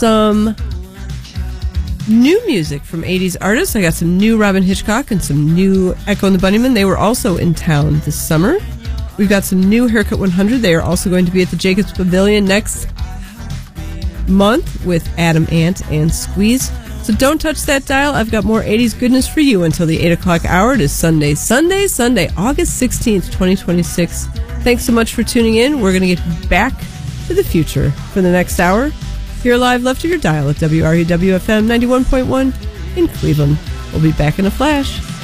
some new music from 80s artists. I got some new Robyn Hitchcock and some new Echo and the Bunnymen. They were also in town this summer. We've got some new Haircut 100. They are also going to be at the Jacobs Pavilion next month with Adam Ant and Squeeze. So don't touch that dial. I've got more 80s goodness for you until the 8 o'clock hour. It is Sunday, August 16th, 2026. Thanks so much for tuning in. We're going to get back to the future for the next hour. Here live left of your dial at WRUW-FM 91.1 in Cleveland. We'll be back in a flash.